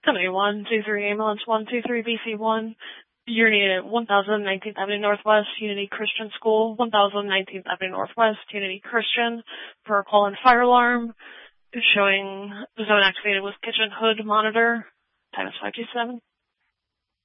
Company 123 Ambulance 123 BC1. You're needed at 1000 19th Avenue Northwest, Unity Christian School, 1000 19th Avenue Northwest, Unity Christian, for a call-in fire alarm. It's showing zone activated with kitchen hood monitor. Time is 527.